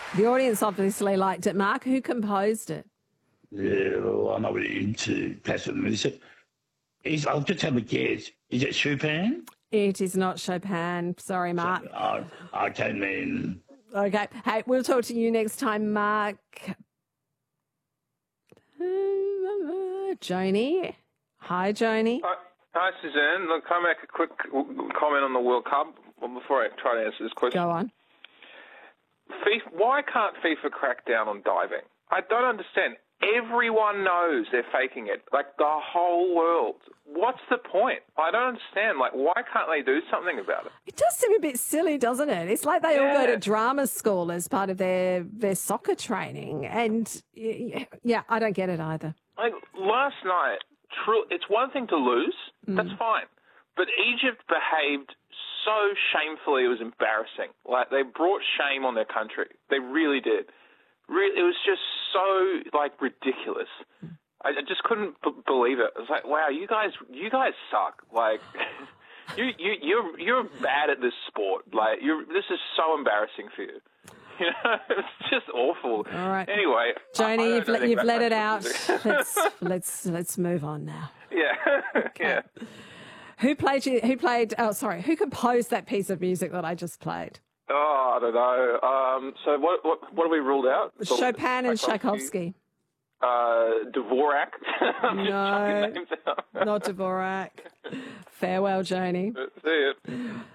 The audience obviously liked it. Mark, who composed it? Yeah, well, I'm not really into classical music. I'll just have a guess. Is it Chopin? It is not Chopin. Sorry, Mark. I don't mean... Okay. Hey, we'll talk to you next time, Mark. Joni. Hi, Joni. Hi, Suzanne. Look, can I make a quick comment on the World Cup before I try to answer this question? Go on. Why can't FIFA crack down on diving? I don't understand. Everyone knows they're faking it, like the whole world. What's the point? I don't understand. Like, why can't they do something about it? It does seem a bit silly, doesn't it? It's like they all go to drama school as part of their soccer training. And, yeah, I don't get it either. Like, last night, it's one thing to lose. That's fine. But Egypt behaved so shamefully, it was embarrassing. Like, they brought shame on their country. They really did. It was just so, like, ridiculous. I just couldn't believe it. I was like, wow, you guys suck. Like, you're bad at this sport. Like, this is so embarrassing for you. You know, it's just awful. All right. Anyway, Joni, you've let it out. let's move on now. Yeah. Okay. Yeah. Who composed that piece of music that I just played? Oh, I don't know. So what have we ruled out? Chopin and Tchaikovsky. Dvorak. No, not Dvorak. Farewell, Joni. See it.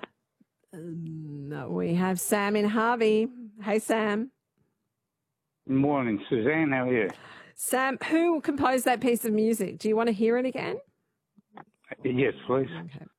No, we have Sam in Harvey. Hey, Sam. Morning, Suzanne. How are you? Sam, who composed that piece of music? Do you want to hear it again? Yes, please. Okay.